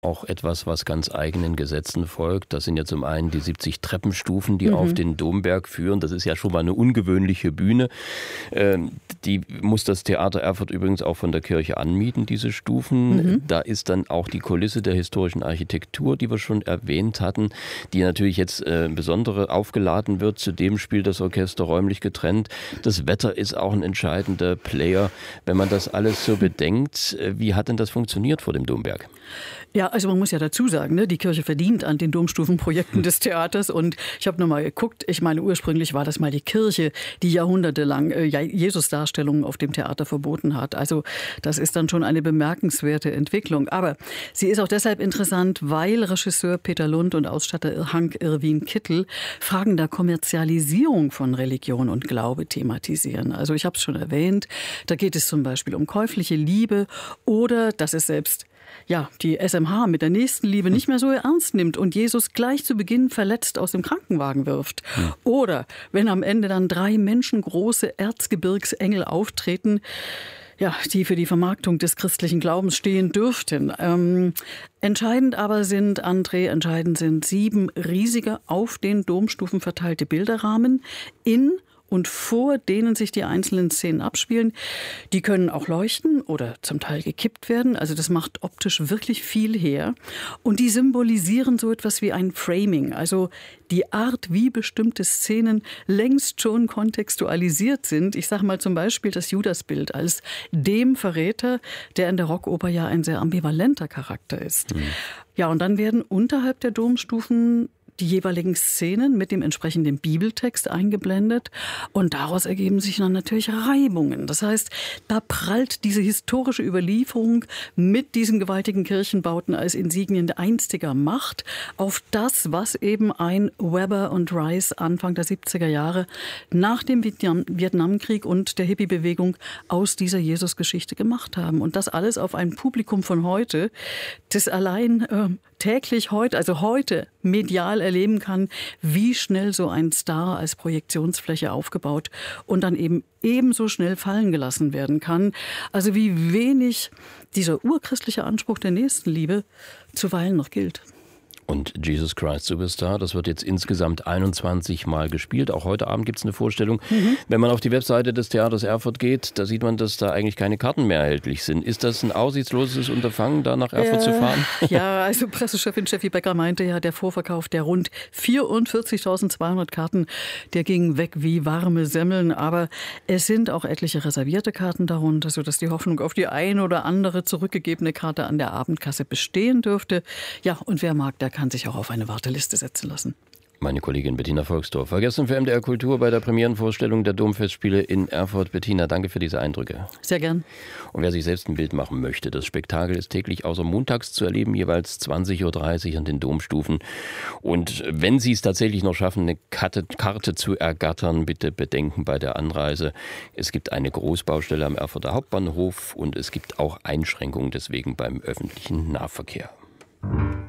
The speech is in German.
auch etwas, was ganz eigenen Gesetzen folgt. Das sind ja zum einen die 70 Treppenstufen, die auf den Domberg führen. Das ist ja schon mal eine ungewöhnliche Bühne. Die muss das Theater Erfurt übrigens auch von der Kirche anmieten, diese Stufen. Da ist dann auch die Kulisse der historischen Architektur, die wir schon erwähnt hatten, die natürlich jetzt besondere aufgeladen wird. Zudem spielt das Orchester räumlich getrennt. Das Wetter ist auch ein entscheidender Player. Wenn man das alles so bedenkt, wie hat denn das funktioniert vor dem Domberg? Ja, also man muss ja dazu sagen, ne, die Kirche verdient an den Domstufenprojekten des Theaters. Und ich habe nochmal geguckt, ich meine, ursprünglich war das mal die Kirche, die jahrhundertelang Jesus-Darstellungen auf dem Theater verboten hat. Also das ist dann schon eine bemerkenswerte Entwicklung. Aber sie ist auch deshalb interessant, weil Regisseur Peter Lund und Ausstatter Hank-Irwin Kittel Fragen der Kommerzialisierung von Religion und Glaube thematisieren. Also ich habe es schon erwähnt, da geht es zum Beispiel um käufliche Liebe oder dass es selbst die SMH mit der Nächstenliebe nicht mehr so ernst nimmt und Jesus gleich zu Beginn verletzt aus dem Krankenwagen wirft. Oder wenn am Ende dann 3 menschengroße Erzgebirgsengel auftreten, die für die Vermarktung des christlichen Glaubens stehen dürften. Entscheidend sind 7 riesige auf den Domstufen verteilte Bilderrahmen in und vor denen sich die einzelnen Szenen abspielen. Die können auch leuchten oder zum Teil gekippt werden. Also das macht optisch wirklich viel her. Und die symbolisieren so etwas wie ein Framing, also die Art, wie bestimmte Szenen längst schon kontextualisiert sind. Ich sage mal zum Beispiel das Judasbild als dem Verräter, der in der Rockoper ja ein sehr ambivalenter Charakter ist. Ja, und dann werden unterhalb der Domstufen die jeweiligen Szenen mit dem entsprechenden Bibeltext eingeblendet und daraus ergeben sich dann natürlich Reibungen. Das heißt, da prallt diese historische Überlieferung mit diesen gewaltigen Kirchenbauten als Insignien einstiger Macht auf das, was eben ein Weber und Rice Anfang der 70er Jahre nach dem Vietnamkrieg und der Hippie-Bewegung aus dieser Jesusgeschichte gemacht haben. Und das alles auf ein Publikum von heute, das allein täglich heute medial erleben kann, wie schnell so ein Star als Projektionsfläche aufgebaut und dann eben ebenso schnell fallen gelassen werden kann. Also wie wenig dieser urchristliche Anspruch der Nächstenliebe zuweilen noch gilt. Und Jesus Christ Superstar, das wird jetzt insgesamt 21 Mal gespielt. Auch heute Abend gibt es eine Vorstellung. Wenn man auf die Webseite des Theaters Erfurt geht, da sieht man, dass da eigentlich keine Karten mehr erhältlich sind. Ist das ein aussichtsloses Unterfangen, da nach Erfurt zu fahren? Ja, also Pressechefin Steffi Becker meinte ja, der Vorverkauf der rund 44.200 Karten, der ging weg wie warme Semmeln. Aber es sind auch etliche reservierte Karten darunter, sodass die Hoffnung auf die eine oder andere zurückgegebene Karte an der Abendkasse bestehen dürfte. Ja, und wer mag, der kann sich auch auf eine Warteliste setzen lassen. Meine Kollegin Bettina Volksdorf war gestern für MDR Kultur bei der Premierenvorstellung der Domfestspiele in Erfurt. Bettina, danke für diese Eindrücke. Sehr gern. Und wer sich selbst ein Bild machen möchte, das Spektakel ist täglich außer montags zu erleben, jeweils 20.30 Uhr an den Domstufen. Und wenn Sie es tatsächlich noch schaffen, eine Karte zu ergattern, bitte bedenken bei der Anreise. Es gibt eine Großbaustelle am Erfurter Hauptbahnhof und es gibt auch Einschränkungen deswegen beim öffentlichen Nahverkehr.